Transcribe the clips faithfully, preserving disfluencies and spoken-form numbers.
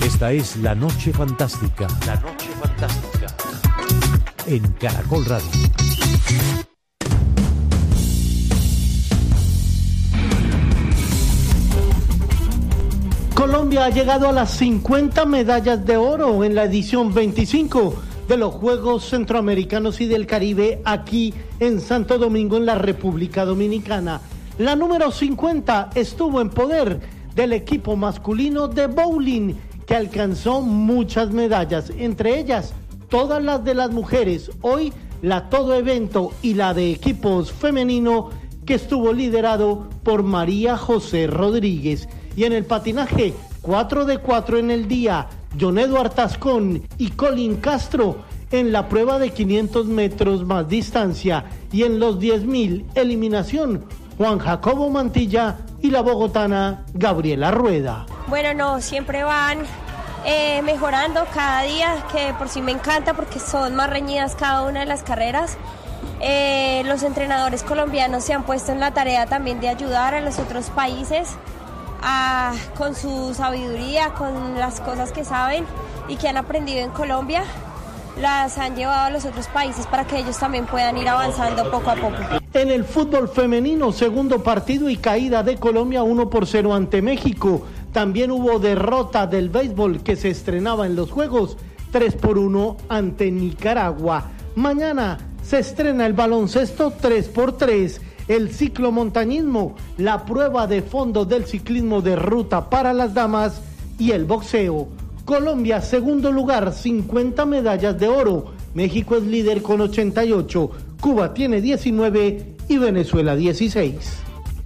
Esta es La Noche Fantástica. La Noche Fantástica. En Caracol Radio. Colombia ha llegado a las cincuenta medallas de oro en la edición veinticinco de los Juegos Centroamericanos y del Caribe aquí en Santo Domingo, en la República Dominicana. La número cincuenta estuvo en poder del equipo masculino de bowling, que alcanzó muchas medallas, entre ellas todas las de las mujeres. Hoy la todo evento y la de equipos femenino, que estuvo liderado por María José Rodríguez. Y en el patinaje, cuatro de cuatro en el día, Yonedo Artascón y Colin Castro en la prueba de quinientos metros más distancia. Y en los diez mil, eliminación, Juan Jacobo Mantilla y la bogotana Gabriela Rueda. Bueno, no, siempre van eh, mejorando cada día, que por sí me encanta porque son más reñidas cada una de las carreras. Eh, los entrenadores colombianos se han puesto en la tarea también de ayudar a los otros países a, con su sabiduría, con las cosas que saben y que han aprendido en Colombia, las han llevado a los otros países para que ellos también puedan ir avanzando poco a poco. En el fútbol femenino, segundo partido y caída de Colombia uno por cero ante México. También hubo derrota del béisbol, que se estrenaba en los Juegos, tres por uno ante Nicaragua. Mañana se estrena el baloncesto tres por tres, el ciclomontañismo, la prueba de fondo del ciclismo de ruta para las damas y el boxeo. Colombia, segundo lugar, cincuenta medallas de oro. México es líder con ochenta y ocho, Cuba tiene diecinueve y Venezuela dieciséis.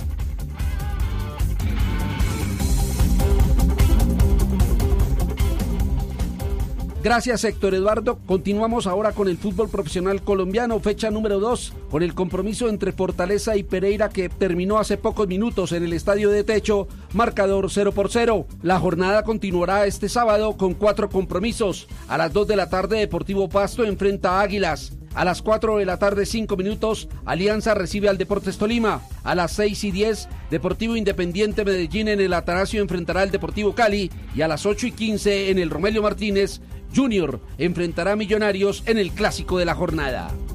Gracias, Héctor Eduardo. Continuamos ahora con el fútbol profesional colombiano, fecha número dos, con el compromiso entre Fortaleza y Pereira, que terminó hace pocos minutos en el Estadio de Techo, marcador cero por cero. La jornada continuará este sábado con cuatro compromisos. A las dos de la tarde, Deportivo Pasto enfrenta a Águilas. A las cuatro de la tarde, cinco minutos, Alianza recibe al Deportes Tolima. A las seis y diez, Deportivo Independiente Medellín en el Atanasio enfrentará al Deportivo Cali. Y a las ocho y quince, en el Romelio Martínez, Junior enfrentará a Millonarios en el clásico de la jornada.